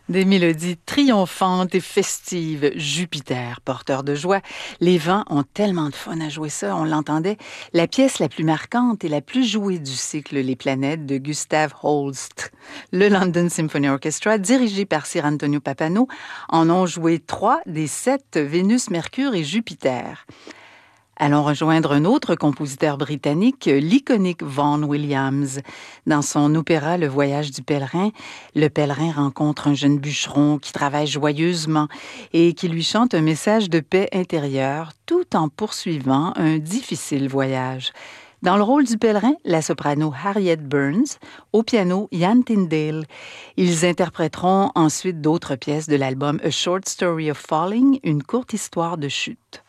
Des mélodies triomphantes et festives. Jupiter, porteur de joie. Les vents ont tellement de fun à jouer ça, on l'entendait. La pièce la plus marquante et la plus jouée du cycle Les Planètes de Gustav Holst. Le London Symphony Orchestra, dirigé par Sir Antonio Pappano, en ont joué 3 des 7 Vénus, Mercure et Jupiter. Allons rejoindre un autre compositeur britannique, l'iconique Vaughan Williams. Dans son opéra Le Voyage du pèlerin, le pèlerin rencontre un jeune bûcheron qui travaille joyeusement et qui lui chante un message de paix intérieure tout en poursuivant un difficile voyage. Dans le rôle du pèlerin, la soprano Harriet Burns, au piano Ian Tyndale. Ils interpréteront ensuite d'autres pièces de l'album A Short Story of Falling, une courte histoire de chute.